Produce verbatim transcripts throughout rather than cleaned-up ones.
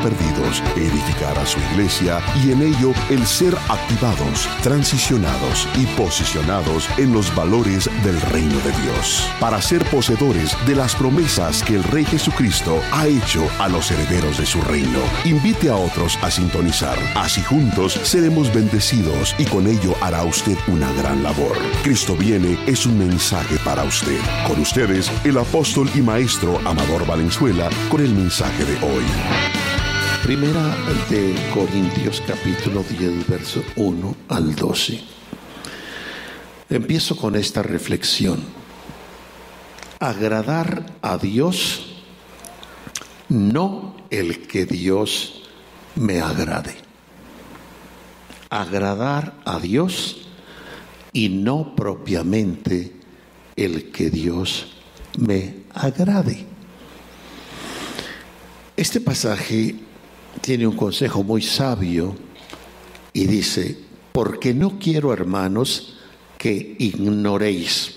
perdidos, edificar a su iglesia y en ello el ser activados, transicionados y posicionados en los valores del reino de Dios, para ser poseedores de las promesas que el Rey Jesucristo ha hecho a los herederos de su reino. Invite a otros a sintonizar, así juntos seremos bendecidos y con ello hará usted una gran labor. Cristo viene es un mensaje para usted. Con ustedes, el apóstol y maestro Amador Valenzuela con el mensaje de hoy. Primera de Corintios capítulo diez, verso uno al doce. Empiezo con esta reflexión. Agradar a Dios, no el que Dios me agrade. Agradar a Dios y no propiamente el que Dios me agrade. Este pasaje tiene un consejo muy sabio y dice: porque no quiero, hermanos, que ignoréis.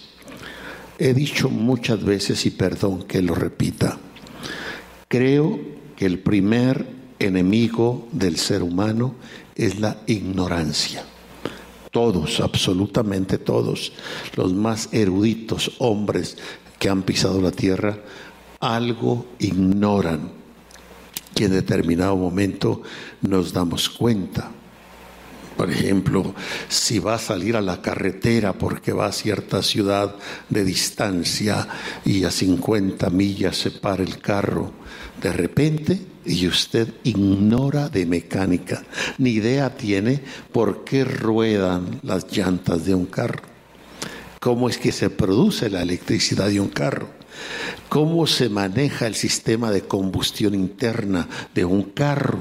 He dicho muchas veces, y perdón que lo repita, creo que el primer enemigo del ser humano es la ignorancia. Todos, absolutamente todos, los más eruditos hombres que han pisado la tierra, algo ignoran. Y en determinado momento nos damos cuenta. Por ejemplo, si va a salir a la carretera porque va a cierta ciudad de distancia y a cincuenta millas se para el carro, de repente, y usted ignora de mecánica, ni idea tiene por qué ruedan las llantas de un carro, cómo es que se produce la electricidad de un carro, cómo se maneja el sistema de combustión interna de un carro,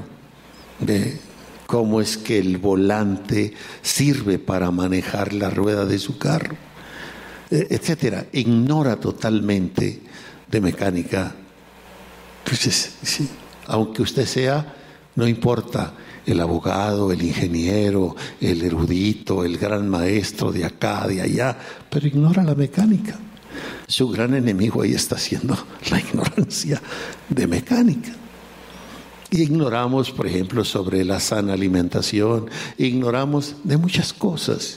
de cómo es que el volante sirve para manejar la rueda de su carro, etcétera. Ignora totalmente de mecánica. Entonces, sí, aunque usted sea, no importa, el abogado, el ingeniero, el erudito, el gran maestro de acá, de allá, pero ignora la mecánica. Su gran enemigo ahí está siendo la ignorancia de mecánica. Y ignoramos, por ejemplo, sobre la sana alimentación, ignoramos de muchas cosas.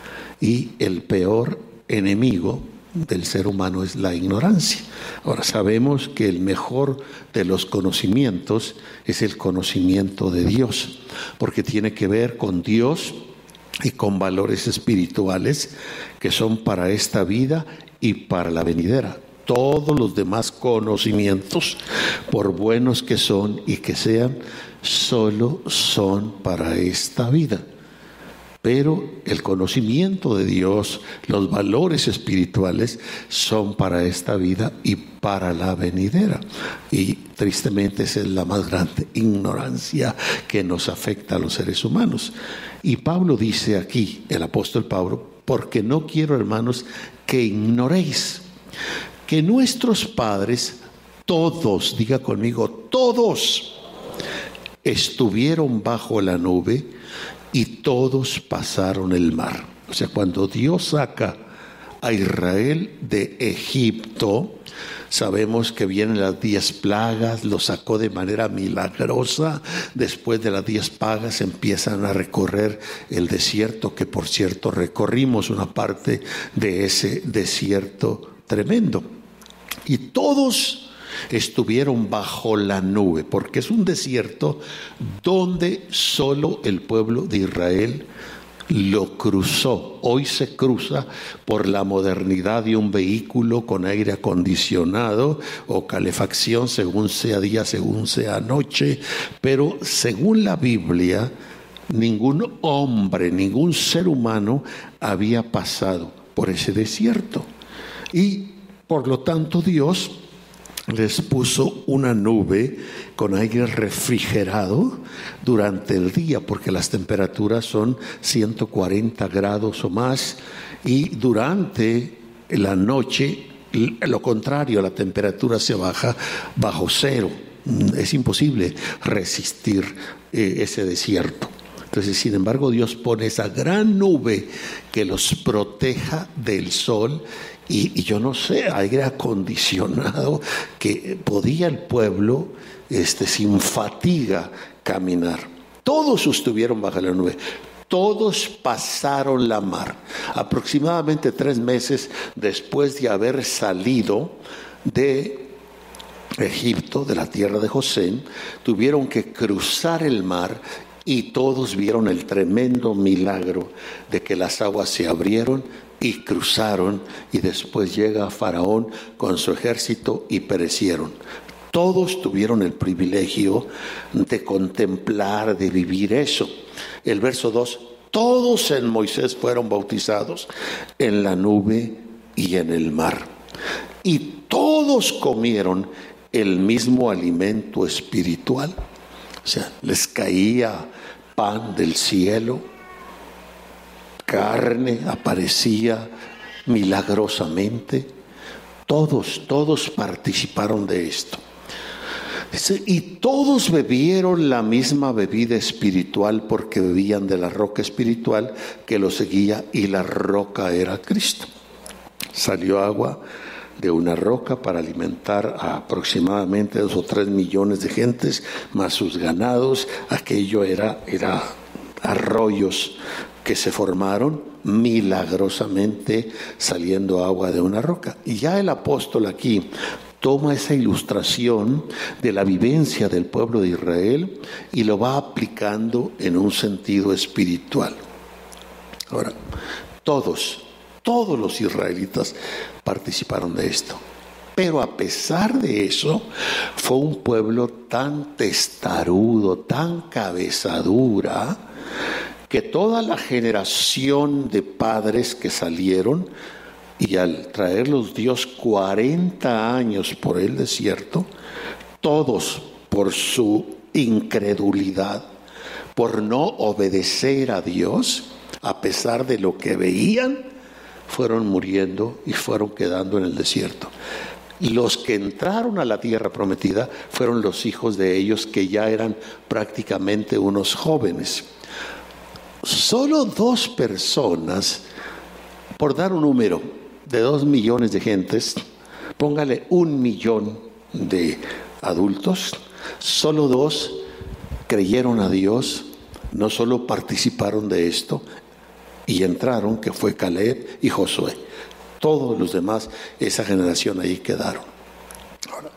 Y el peor enemigo del ser humano es la ignorancia. Ahora, sabemos que el mejor de los conocimientos es el conocimiento de Dios, porque tiene que ver con Dios y con valores espirituales que son para esta vida y para la venidera. Todos los demás conocimientos, por buenos que son y que sean, solo son para esta vida. Pero el conocimiento de Dios, los valores espirituales son para esta vida y para la venidera. Y tristemente esa es la más grande ignorancia que nos afecta a los seres humanos. Y Pablo dice aquí, el apóstol Pablo: porque no quiero, hermanos, que ignoréis que nuestros padres, todos, diga conmigo, todos, estuvieron bajo la nube y todos pasaron el mar. O sea, cuando Dios saca a Israel de Egipto, sabemos que vienen las diez plagas, lo sacó de manera milagrosa. Después de las diez plagas empiezan a recorrer el desierto, que por cierto recorrimos una parte de ese desierto tremendo. Y todos estuvieron bajo la nube, porque es un desierto donde solo el pueblo de Israel lo cruzó. Hoy se cruza por la modernidad de un vehículo con aire acondicionado o calefacción, según sea día, según sea noche, pero según la Biblia, ningún hombre, ningún ser humano había pasado por ese desierto. Y por lo tanto Dios les puso una nube con aire refrigerado durante el día, porque las temperaturas son ciento cuarenta grados o más, y durante la noche, lo contrario, la temperatura se baja bajo cero. Es imposible resistir eh, ese desierto. Entonces, sin embargo, Dios pone esa gran nube que los proteja del sol. Y, y yo no sé, aire acondicionado, que podía el pueblo este, sin fatiga caminar. Todos estuvieron bajo la nube. Todos pasaron la mar. Aproximadamente tres meses después de haber salido de Egipto, de la tierra de Gosén, tuvieron que cruzar el mar y todos vieron el tremendo milagro de que las aguas se abrieron y cruzaron, y después llega Faraón con su ejército y perecieron. Todos tuvieron el privilegio de contemplar, de vivir eso. El verso dos, todos en Moisés fueron bautizados en la nube y en el mar. Y todos comieron el mismo alimento espiritual. O sea, les caía pan del cielo, carne aparecía milagrosamente. Todos, todos participaron de esto. Dice, y todos bebieron la misma bebida espiritual porque bebían de la roca espiritual que los seguía, y la roca era Cristo. Salió agua de una roca para alimentar a aproximadamente dos o tres millones de gentes, más sus ganados. Aquello era, era arroyos que se formaron milagrosamente saliendo agua de una roca. Y ya el apóstol aquí toma esa ilustración de la vivencia del pueblo de Israel y lo va aplicando en un sentido espiritual. Ahora, todos, todos los israelitas participaron de esto. Pero a pesar de eso, fue un pueblo tan testarudo, tan cabezadura, que toda la generación de padres que salieron, y al traerlos Dios cuarenta años por el desierto, todos por su incredulidad, por no obedecer a Dios, a pesar de lo que veían, fueron muriendo y fueron quedando en el desierto. Los que entraron a la tierra prometida fueron los hijos de ellos, que ya eran prácticamente unos jóvenes. Solo dos personas, por dar un número, de dos millones de gentes, póngale un millón de adultos, solo dos creyeron a Dios, no solo participaron de esto y entraron, que fue Caleb y Josué. Todos los demás, esa generación ahí quedaron. Ahora,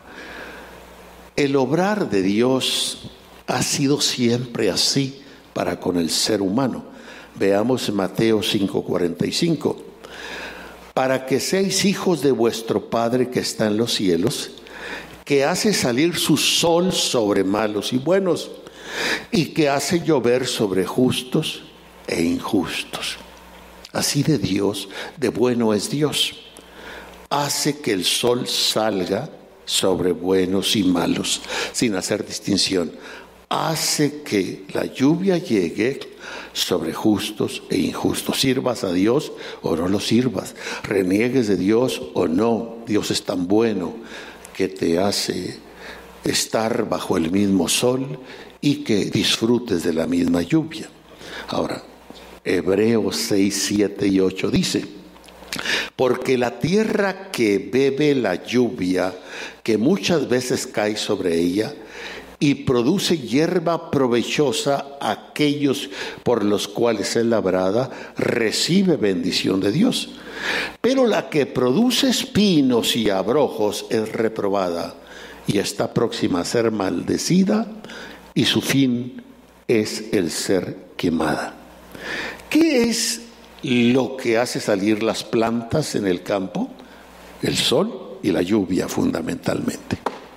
el obrar de Dios ha sido siempre así para con el ser humano. Veamos Mateo cinco cuarenta y cinco. Para que seáis hijos de vuestro Padre que está en los cielos, que hace salir su sol sobre malos y buenos, y que hace llover sobre justos e injustos. Así de Dios, de bueno es Dios. Hace que el sol salga sobre buenos y malos, sin hacer distinción. Hace que la lluvia llegue sobre justos e injustos. Sirvas a Dios o no lo sirvas, reniegues de Dios o no. Dios es tan bueno que te hace estar bajo el mismo sol y que disfrutes de la misma lluvia. Ahora, Hebreos seis, siete y ocho dice: porque la tierra que bebe la lluvia, que muchas veces cae sobre ella, y produce hierba provechosa a aquellos por los cuales es labrada, recibe bendición de Dios. Pero la que produce espinos y abrojos es reprobada y está próxima a ser maldecida, y su fin es el ser quemada. ¿Qué es lo que hace salir las plantas en el campo? El sol y la lluvia, fundamentalmente.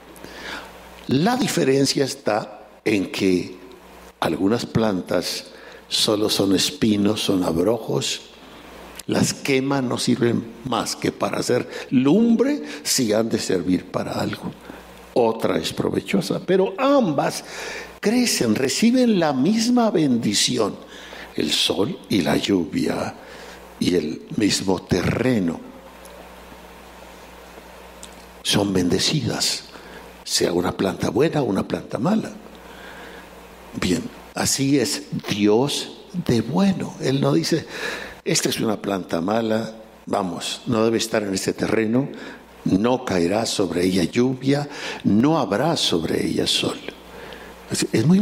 La diferencia está en que algunas plantas solo son espinos, son abrojos, las queman, no sirven más que para hacer lumbre, si han de servir para algo. Otra es provechosa, pero ambas crecen, reciben la misma bendición, el sol y la lluvia y el mismo terreno. Son bendecidas, sea una planta buena o una planta mala. Bien, así es Dios de bueno. Él no dice, esta es una planta mala, vamos, no debe estar en este terreno, no caerá sobre ella lluvia, no habrá sobre ella sol. Es muy